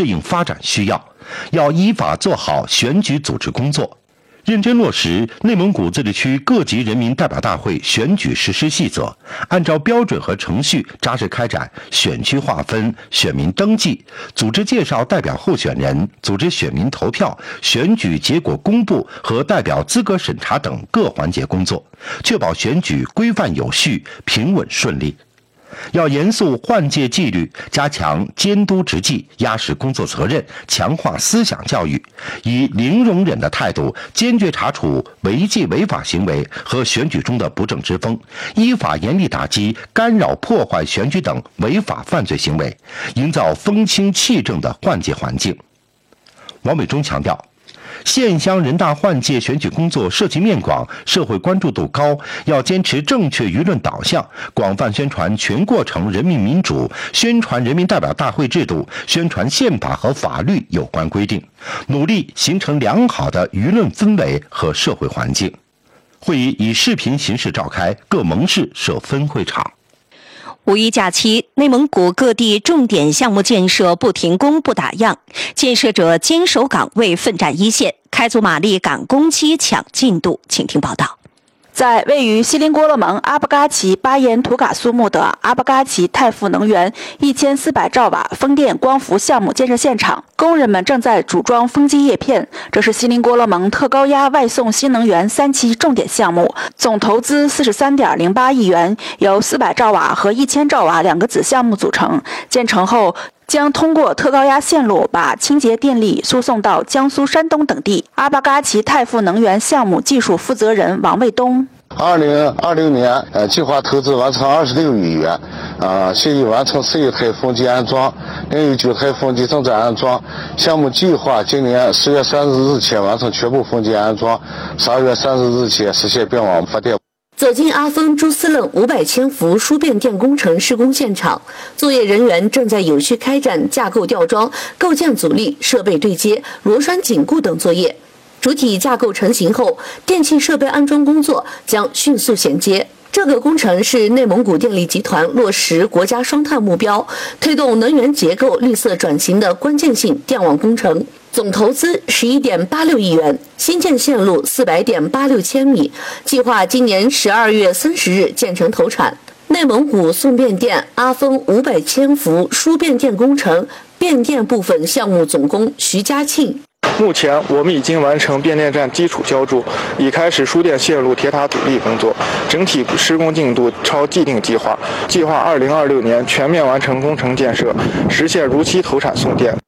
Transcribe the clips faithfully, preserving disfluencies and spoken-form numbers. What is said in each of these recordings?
适应发展需要，要依法做好选举组织工作，认真落实内蒙古自治区各级人民代表大会选举实施细则，按照标准和程序扎实开展选区划分、选民登记、组织介绍代表候选人、组织选民投票、选举结果公布和代表资格审查等各环节工作，确保选举规范有序、平稳顺利。要严肃换届纪律，加强监督执纪，压实工作责任，强化思想教育，以零容忍的态度坚决查处违纪违法行为和选举中的不正之风，依法严厉打击干扰破坏选举等违法犯罪行为，营造风清气正的换届环境。王伟忠强调，县乡人大换届选举工作涉及面广，社会关注度高，要坚持正确舆论导向，广泛宣传全过程人民民主，宣传人民代表大会制度，宣传宪法和法律有关规定，努力形成良好的舆论氛围和社会环境。会议以视频形式召开，各盟市设分会场。 五一假期，内蒙古各地重点项目建设不停工不打烊，建设者坚守岗位，奋战一线，开足马力赶工期、抢进度。请听报道。 在位于锡林郭勒盟阿巴嘎旗巴彦图嘎苏木的阿巴嘎旗泰富能源一千四百兆瓦风电光伏项目建设现场，工人们正在组装风机叶片。这是锡林郭勒盟特高压外送新能源三期重点项目，总投资四十三点零八亿元，由四百兆瓦和一千兆瓦两个子项目组成。建成后，将通过特高压线路把清洁电力输送到江苏、山东等地。阿巴嘎旗泰富能源项目技术负责人王卫东。 二零二零年，呃，计划投资完成二十六亿元，呃，现已完成十一台风机安装，另有九台风机正在安装。项目计划今年十月三十日前完成全部风机安装，十二月三十日前实现变网发电。 走进阿峰朱司令五百千伏输变电工程施工现场，作业人员正在有序开展架构吊装、构件阻力、设备对接、螺栓紧固等作业。主体架构成型后，电气设备安装工作将迅速衔接。这个工程是内蒙古电力集团落实国家双碳目标、推动能源结构绿色转型的关键性电网工程，总投资十一点八六亿元，新建线路四百点八六千米，计划今年十二月三十日建成投产。内蒙古送变电阿峰五百千伏输变电工程变电部分项目总工徐家庆。 目前我们已经完成变电站基础浇筑，已开始输电线路铁塔阻力工作，整体施工进度超既定计划，计划二零二六年全面完成工程建设，实现如期投产送电。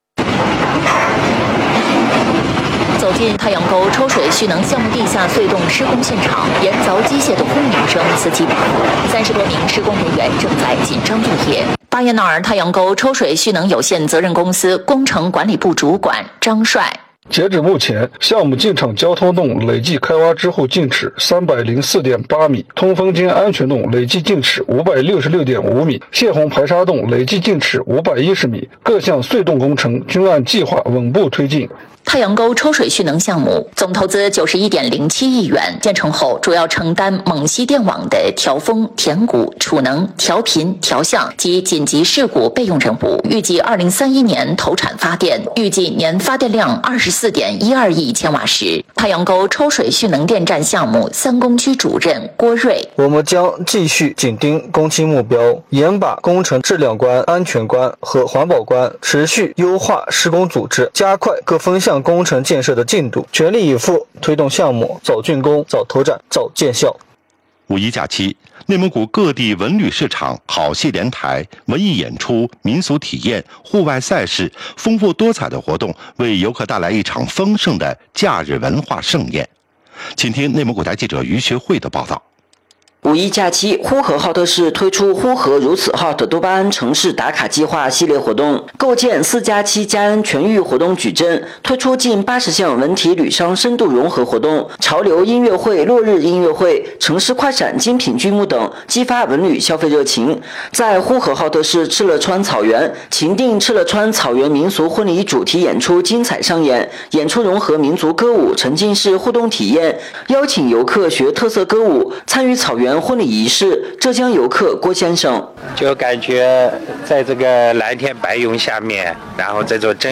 走进太阳沟抽水蓄能项目地下隧洞施工现场，沿凿机械的轰鸣声此起彼伏，三十多名施工人员正在紧张作业。巴彦淖尔太阳沟抽水蓄能有限责任公司工程管理部主管张帅。 截止目前，项目进场交通洞累计开挖之后净尺三百零四点八米，通风间安全洞累计净尺五百六十六点五米，泄洪排沙洞累计净尺五百一十米，各项隧洞工程均按计划稳步推进。 太阳沟抽水蓄能项目总投资九十一点零七亿元，建成后主要承担蒙西电网的调峰、填谷、储能、调频、调相及紧急事故备用任务，预计二零三一年投产发电，预计年发电量二十四点一二亿千瓦时。太阳沟抽水蓄能电站项目三工区主任郭瑞： 我们将继续紧盯工期目标，严把工程质量关、安全关和环保关，持续优化施工组织，加快各分项工程建设的进度，全力以赴推动项目早竣工、早投产、早见效。 五一假期，内蒙古各地文旅市场、好戏连台、文艺演出、民俗体验、户外赛事，丰富多彩的活动，为游客带来一场丰盛的假日文化盛宴。请听内蒙古台记者于学慧的报道。 五一假期，呼和浩特市推出呼和如此 hot 多巴胺城市打卡计划系列活动，构建四加七加 N 全域活动矩阵，推出近八十项文体旅商深度融合活动，潮流音乐会、落日音乐会、城市快闪精品剧目等，激发文旅消费热情。在呼和浩特市敕勒川草原，情定敕勒川草原民俗婚礼主题演出精彩上演，演出融合民族歌舞、沉浸式互动体验，邀请游客学特色歌舞，参与草原婚礼仪式。浙江游客郭先生就感觉在这个蓝天白云下面，然后这种真